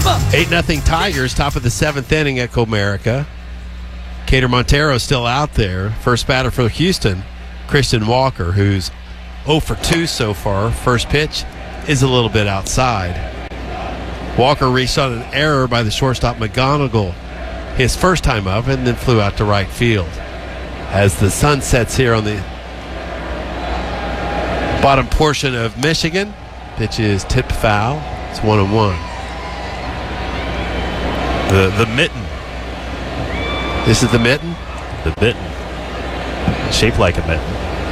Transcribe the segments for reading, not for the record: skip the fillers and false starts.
8-0 Tigers, top of the 7th inning at Comerica. Cater Montero still out there. First batter for Houston, Christian Walker, who's 0 for 2 so far. First pitch is a little bit outside. Walker reached on an error by the shortstop McGonigal his first time up and then flew out to right field. As the sun sets here on the bottom portion of Michigan, pitch is tipped foul. It's 1-1. The mitten. This is the mitten? The mitten. Shaped like a mitten.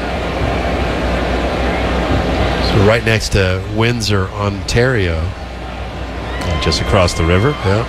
So right next to Windsor, Ontario. Just across the river. Yeah.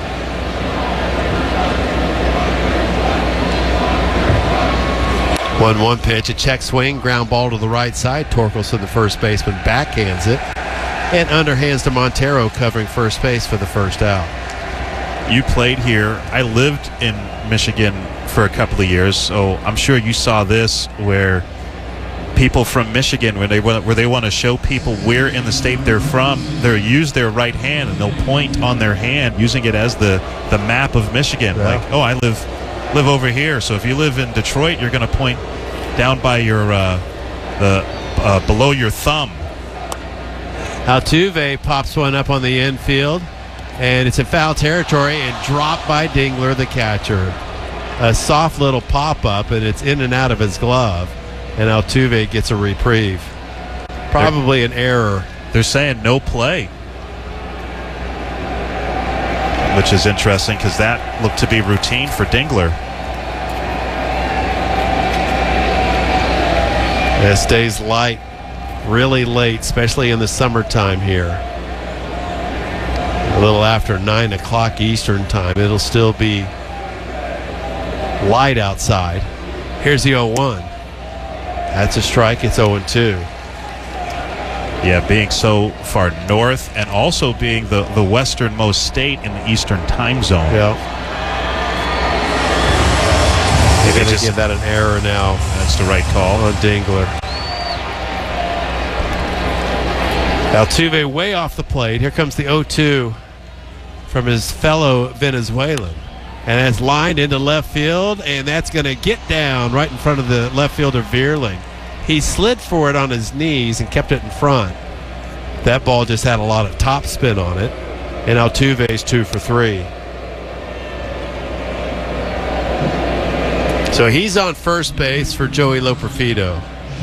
One pitch, a check swing, ground ball to the right side. Torkelson, the first baseman, backhands it. And underhands to Montero, covering first base for the first out. You played here. I lived in Michigan for a couple of years, so I'm sure you saw this where people from Michigan, where they want to show people where in the state they're from, they'll use their right hand and they'll point on their hand using it as the map of Michigan. Yeah. Like, oh, I live over here. So if you live in Detroit, you're going to point down by your below your thumb. Altuve pops one up on the infield, and it's in foul territory and dropped by Dingler, the catcher. A soft little pop-up, and it's in and out of his glove, and Altuve gets a reprieve. Probably an error. They're saying no play, which is interesting because that looked to be routine for Dingler. It stays light really late, especially in the summertime here. A little after 9 o'clock Eastern time. It'll still be light outside. Here's the 0-1. That's a strike. It's 0-2. Yeah, being so far north and also being the westernmost state in the Eastern time zone. Yeah. They're going to give that an error now. That's the right call on Dingler. Altuve way off the plate. Here comes the 0-2 from his fellow Venezuelan. And that's lined into left field, and that's going to get down right in front of the left fielder Veerling. He slid for it on his knees and kept it in front. That ball just had a lot of top spin on it. And Altuve's 2 for 3. So he's on first base for Joey Loperfido.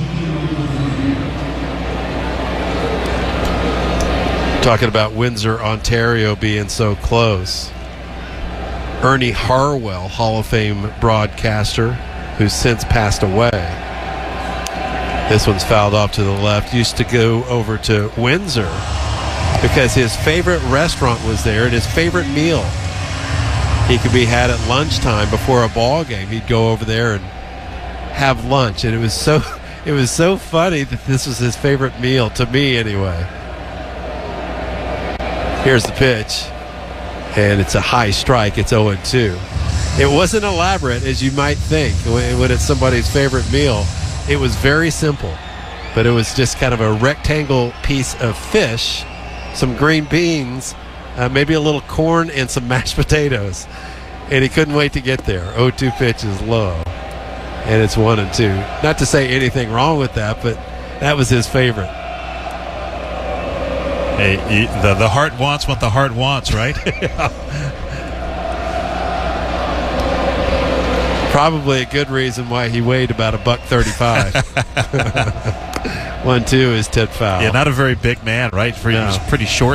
Talking about Windsor, Ontario being so close. Ernie Harwell, Hall of Fame broadcaster, who's since passed away. This one's fouled off to the left. Used to go over to Windsor because his favorite restaurant was there and his favorite meal. He could be had at lunchtime before a ball game. He'd go over there and have lunch, and it was so funny that this was his favorite meal, to me anyway. Here's the pitch, and it's a high strike. It's 0-2. It wasn't elaborate as you might think when it's somebody's favorite meal. It was very simple, but it was just kind of a rectangle piece of fish, some green beans, maybe a little corn, and some mashed potatoes. And he couldn't wait to get there. 0-2 pitch is low, and it's 1-2. Not to say anything wrong with that, but that was his favorite. Hey, the heart wants what the heart wants, right? Probably a good reason why he weighed about $135. 1-2 is tip foul. Yeah, not a very big man, right? He was pretty short.